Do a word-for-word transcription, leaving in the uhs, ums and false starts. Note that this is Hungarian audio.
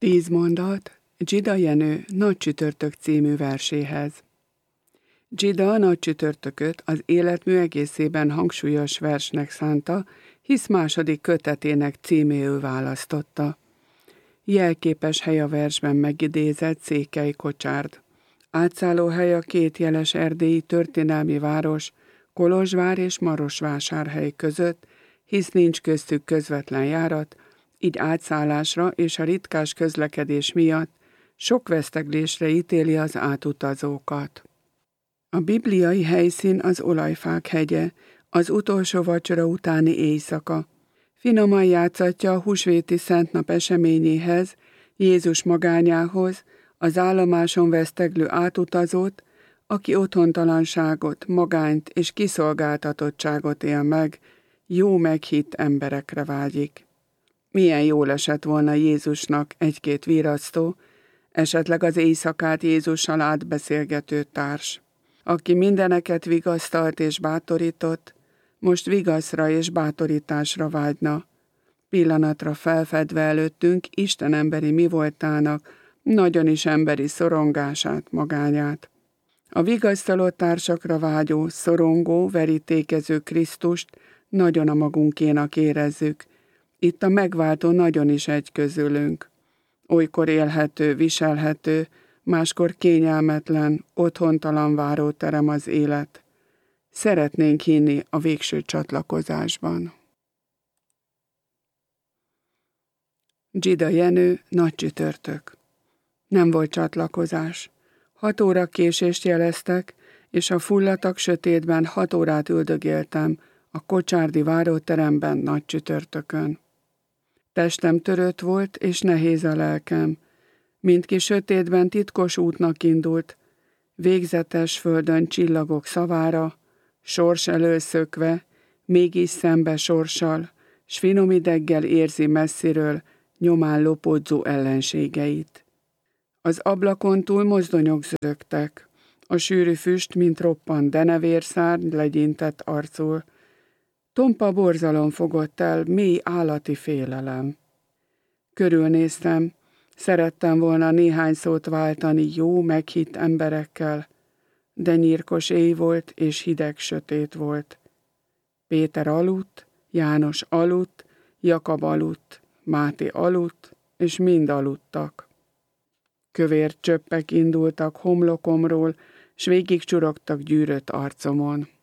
Tíz mondat Dzsida Jenő Nagycsütörtök című verséhez. Dzsida a Nagycsütörtököt az életmű egészében hangsúlyos versnek szánta, hisz második kötetének címéül választotta. Jelképes hely a versben megidézett Székely Kocsárd. Átszállóhely a két jeles erdélyi történelmi város, Kolozsvár és Marosvásárhely között, hisz nincs köztük közvetlen járat, így átszállásra és a ritkás közlekedés miatt sok veszteglésre ítéli az átutazókat. A bibliai helyszín az Olajfák hegye, az utolsó vacsora utáni éjszaka. Finoman játszatja a húsvéti szentnap eseményéhez, Jézus magányához, az állomáson veszteglő átutazót, aki otthontalanságot, magányt és kiszolgáltatottságot él meg, jó meghitt emberekre vágyik. Milyen jól esett volna Jézusnak egy-két virasztó, esetleg az éjszakát Jézussal átbeszélgető társ, aki mindeneket vigasztalt és bátorított, most vigaszra és bátorításra vágyna, pillanatra felfedve előttünk Isten emberi mi voltának, nagyon is emberi szorongását, magányát. A vigasztaló társakra vágyó, szorongó, verítékező Krisztust nagyon a magunkénak érezzük. Itt a megváltó nagyon is egy közülünk. Olykor élhető, viselhető, máskor kényelmetlen, otthontalan váróterem az élet. Szeretnénk hinni a végső csatlakozásban. Dzsida Jenő Nagycsütörtök. Nem volt csatlakozás. Hat óra késést jeleztek, és a fullatak sötétben hat órát üldögéltem a kocsárdi váróteremben Nagycsütörtökön. Testem törött volt, és nehéz a lelkem. Mindki sötétben titkos útnak indult, végzetes földön csillagok szavára, sors elől szökve, mégis szembe sorssal, s finom ideggel érzi messziről nyomán lopódzó ellenségeit. Az ablakon túl mozdonyok zörögtek, a sűrű füst, mint roppant denevérszárny legyintett arcul. Tompa borzalom fogott el, mély állati félelem. Körülnéztem, szerettem volna néhány szót váltani jó, meghitt emberekkel, de nyírkos éj volt és hideg sötét volt. Péter aludt, János aludt, Jakab aludt, Máté aludt, és mind aludtak. Kövér csöppek indultak homlokomról, s végig csurogtak gyűrött arcomon.